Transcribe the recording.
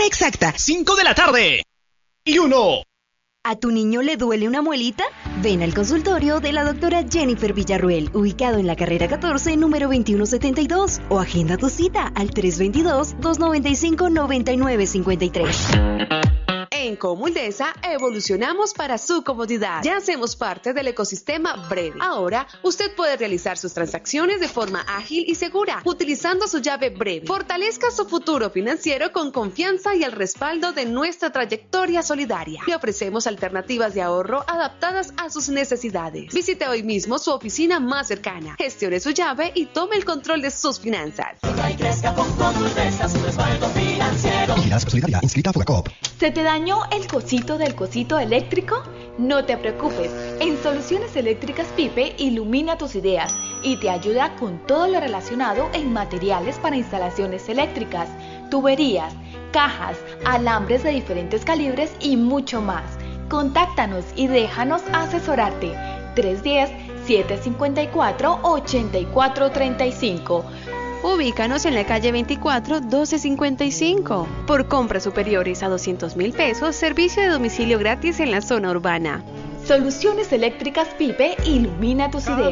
hora exacta, 5 de la tarde. Y 1. ¿A tu niño le duele una muelita? Ven al consultorio de la doctora Jennifer Villarruel, ubicado en la carrera 14, número 2172, o agenda tu cita al 322-295-9953. En Comuldesa evolucionamos para su comodidad. Ya hacemos parte del ecosistema Breve. Ahora, usted puede realizar sus transacciones de forma ágil y segura, utilizando su llave Breve. Fortalezca su futuro financiero con confianza y el respaldo de nuestra trayectoria solidaria. Le ofrecemos alternativas de ahorro adaptadas a sus necesidades. Visite hoy mismo su oficina más cercana, gestione su llave y tome el control de sus finanzas. Crezca con Comuldesa, su respaldo financiero. Vigilanza Solidaria, inscrita a Fogacop. ¿Se te dañó el cosito del cosito eléctrico? No te preocupes, en Soluciones Eléctricas Pipe ilumina tus ideas y te ayuda con todo lo relacionado en materiales para instalaciones eléctricas, tuberías, cajas, alambres de diferentes calibres y mucho más. Contáctanos y déjanos asesorarte. 310-754-8435. Ubícanos en la calle 24, 1255. Por compras superiores a 200,000 pesos, servicio de domicilio gratis en la zona urbana. Soluciones Eléctricas Pipe ilumina tus ideas.